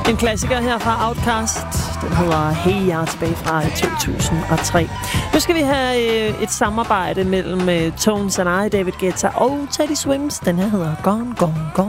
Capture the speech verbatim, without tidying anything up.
En klassiker her fra Outkast. Den hedder Hey Ya, tilbage fra to tusind og tre. Nu skal vi have øh, et samarbejde mellem øh, Tones and I, David Guetta og Teddy Swims. Den her hedder Gone, Gone, Gone.